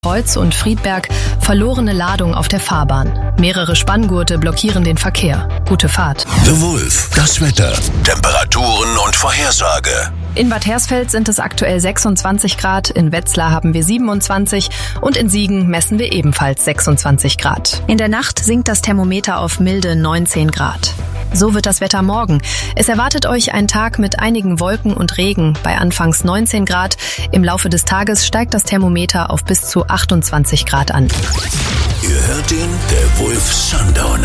Kreuz und Friedberg verlorene Ladung auf der Fahrbahn. Mehrere Spanngurte blockieren den Verkehr. Gute Fahrt. The Wolf, das Wetter, Temperaturen und Vorhersage. In Bad Hersfeld sind es aktuell 26 Grad, in Wetzlar haben wir 27 und in Siegen messen wir ebenfalls 26 Grad. In der Nacht sinkt das Thermometer auf milde 19 Grad. So wird das Wetter morgen. Es erwartet euch ein Tag mit einigen Wolken und Regen bei anfangs 19 Grad. Im Laufe des Tages steigt das Thermometer auf bis zu 28 Grad an. Ihr hört ihn, der Wolf Sundown.